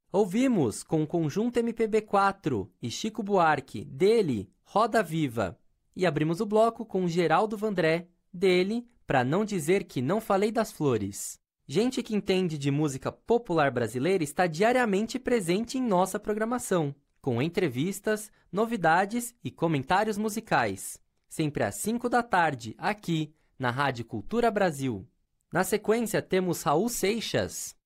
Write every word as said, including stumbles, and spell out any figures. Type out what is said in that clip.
Ouvimos com o Conjunto M P B quatro e Chico Buarque, dele, Roda Viva. E abrimos o bloco com Geraldo Vandré, dele, Pra Não Dizer Que Não Falei das Flores. Gente que entende de música popular brasileira está diariamente presente em nossa programação, com entrevistas, novidades e comentários musicais. Sempre às cinco da tarde, aqui, na Rádio Cultura Brasil. Na sequência, temos Raul Seixas.